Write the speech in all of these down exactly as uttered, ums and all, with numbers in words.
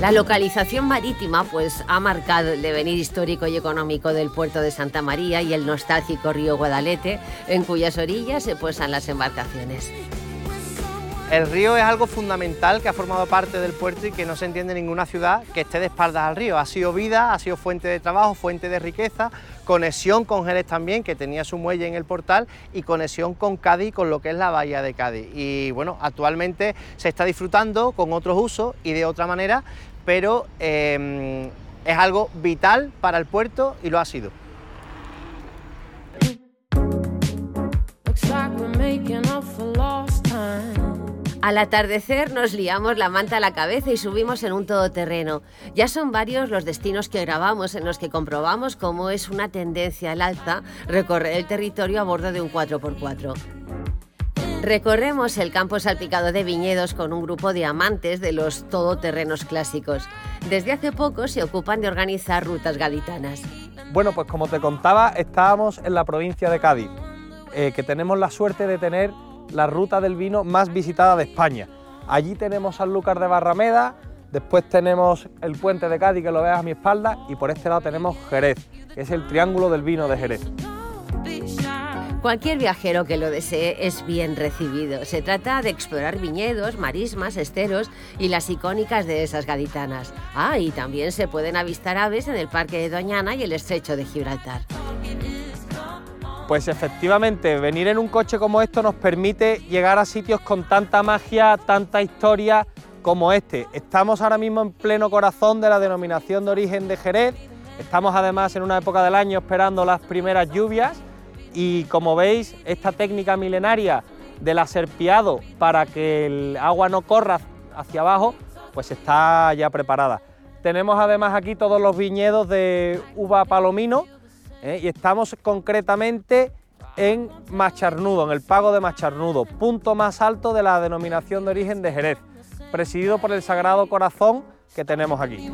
La localización marítima pues, ha marcado el devenir histórico y económico del puerto de Santa María y el nostálgico río Guadalete, en cuyas orillas se posan las embarcaciones. El río es algo fundamental que ha formado parte del puerto y que no se entiende ninguna ciudad que esté de espaldas al río. Ha sido vida, ha sido fuente de trabajo, fuente de riqueza, conexión con Jerez también, que tenía su muelle en el Portal, y conexión con Cádiz, con lo que es la bahía de Cádiz. Y bueno, actualmente se está disfrutando con otros usos y de otra manera, pero eh, es algo vital para el puerto y lo ha sido. Al atardecer nos liamos la manta a la cabeza y subimos en un todoterreno. Ya son varios los destinos que grabamos en los que comprobamos cómo es una tendencia al alza recorrer el territorio a bordo de un cuatro por cuatro. Recorremos el campo salpicado de viñedos con un grupo de amantes de los todoterrenos clásicos. Desde hace poco se ocupan de organizar rutas gaditanas. Bueno, pues como te contaba, estábamos en la provincia de Cádiz, eh, que tenemos la suerte de tener la ruta del vino más visitada de España. Allí tenemos Sanlúcar de Barrameda, después tenemos el puente de Cádiz, que lo ves a mi espalda, y por este lado tenemos Jerez, que es el triángulo del vino de Jerez. Cualquier viajero que lo desee es bien recibido. Se trata de explorar viñedos, marismas, esteros y las icónicas de esas gaditanas. Ah, y también se pueden avistar aves en el Parque de Doñana y el Estrecho de Gibraltar. Pues efectivamente, venir en un coche como esto nos permite llegar a sitios con tanta magia, tanta historia como este. Estamos ahora mismo en pleno corazón de la denominación de origen de Jerez. Estamos además en una época del año esperando las primeras lluvias y, como veis, esta técnica milenaria del aserpiado para que el agua no corra hacia abajo, pues está ya preparada. Tenemos además aquí todos los viñedos de uva palomino, ¿eh? Y estamos concretamente en Macharnudo, en el Pago de Macharnudo, punto más alto de la denominación de origen de Jerez, presidido por el Sagrado Corazón que tenemos aquí.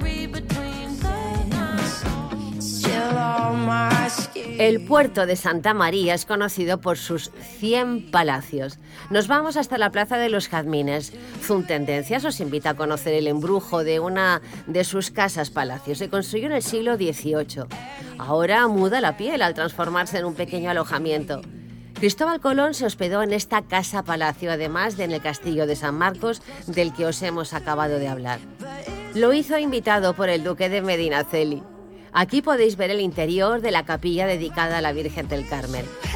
El puerto de Santa María es conocido por sus cien palacios. Nos vamos hasta la Plaza de los Jazmines. Zoom Tendencias os invita a conocer el embrujo de una de sus casas palacios. Se construyó en el siglo dieciocho. Ahora muda la piel al transformarse en un pequeño alojamiento. Cristóbal Colón se hospedó en esta casa palacio, además de en el castillo de San Marcos, del que os hemos acabado de hablar. Lo hizo invitado por el duque de Medinaceli. Aquí podéis ver el interior de la capilla dedicada a la Virgen del Carmel.